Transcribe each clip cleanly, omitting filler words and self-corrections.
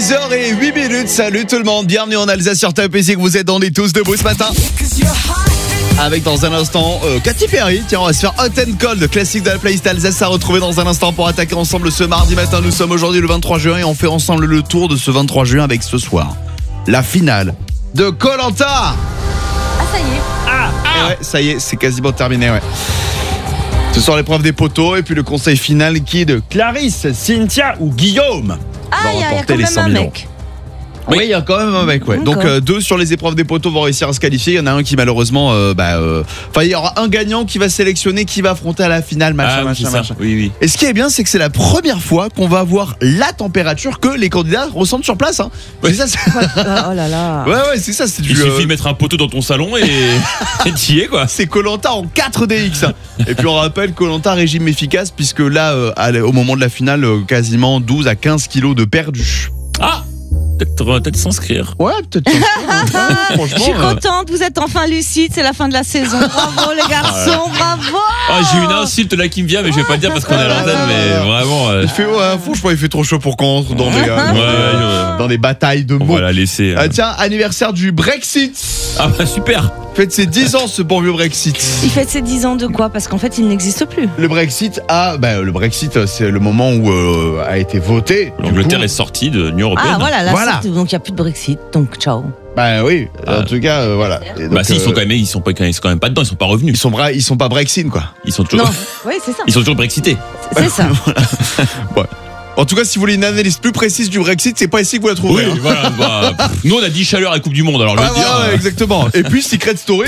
6h08. Salut tout le monde, bienvenue en Alsace sur Top Music. Vous êtes dans les tous debout ce matin. Avec dans un instant Katy Perry. Tiens, on va se faire Hot and Cold, classique de la playlist Alsace à retrouver dans un instant pour attaquer ensemble ce mardi matin. Nous sommes aujourd'hui le 23 juin et on fait ensemble le tour de ce 23 juin avec ce soir la finale de Koh-Lanta. Ah, ça y est. Et ouais, ça y est, c'est quasiment terminé, ouais. Ce soir l'épreuve des poteaux et puis le conseil final qui est de Clarisse, Cynthia ou Guillaume. Ah, il y a quand même un mec. Oui, il y a quand même un mec, ouais. Donc deux sur les épreuves des poteaux vont réussir à se qualifier. Il y en a un qui malheureusement, il y aura un gagnant qui va sélectionner qui va affronter à la finale, machin. Oui. Et ce qui est bien, c'est que c'est la première fois qu'on va avoir la température que les candidats ressentent sur place. Hein. Ouais. C'est ça. Oh là là. Ouais, c'est ça. Il suffit de mettre un poteau dans ton salon et t'y es, quoi. C'est Koh-Lanta en 4DX. Hein. Et puis on rappelle Koh-Lanta régime efficace puisque là, au moment de la finale, quasiment 12 à 15 kilos de perdu. Ah, peut-être s'inscrire. Ouais, peut-être. Franchement, Je suis contente, vous êtes enfin lucide, c'est la fin de la saison. Bravo les garçons, bravo. Ah, j'ai une insulte là qui me vient, mais je vais pas le dire parce qu'on est à l'antenne, mais vraiment. Il fait, franchement, il fait trop chaud pour qu'on entre dans des batailles de mots. On va la laisser. Tiens, anniversaire du Brexit. Ah bah super. Fête ses 10 ans ce bon vieux Brexit. Il fête ses 10 ans de quoi? Parce qu'en fait il n'existe plus. Le Brexit c'est le moment où a été voté. L'Angleterre est sortie de l'Union Européenne. Ah voilà. Donc il n'y a plus de Brexit, donc ciao. Bah oui, en tout cas voilà. Et donc, si, ils sont quand même pas dedans, ils sont pas revenus. Ils sont pas Brexit quoi. Ils sont toujours. Non, oui c'est ça. Ils sont toujours brexités. C'est ça. Ouais. En tout cas, si vous voulez une analyse plus précise du Brexit, c'est pas ici que vous la trouverez. Oui, voilà. Nous, on a dit chaleur à la Coupe du Monde, alors le dire. Ouais, exactement. Et puis Secret Story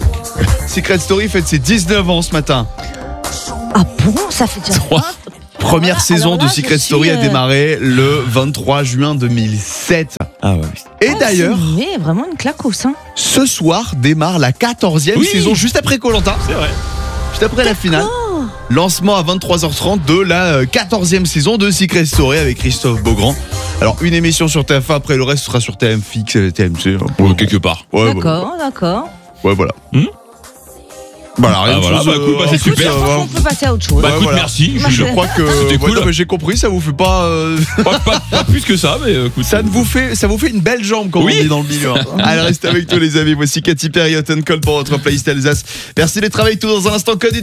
fête ses 19 ans ce matin. Ah bon, ça fait déjà. Première saison là, de Secret Story a démarré le 23 juin 2007. Ah ouais. Et d'ailleurs, c'est vraiment une claque au sein. ce soir démarre la 14e saison juste après Koh-Lanta. C'est vrai. Juste après la finale. Lancement à 23h30 de la 14e saison de Secret Story avec Christophe Beaugrand. Alors une émission sur TF1, après le reste sera sur TMFX, TMC. Quelque part. Ouais, D'accord. Ouais, voilà. Voilà, rien de chose, c'est super. On peut passer à autre chose. Écoute, merci. Je crois que c'était cool. mais j'ai compris, ça vous fait pas, pas plus que ça, mais écoute, ça vous fait une belle jambe comme on dit dans le milieu. Allez, restez avec tous les amis. Voici Katy Perry, Hot and Cold pour votre playlist Alsace. Merci d'être avec tous dans un instant. Code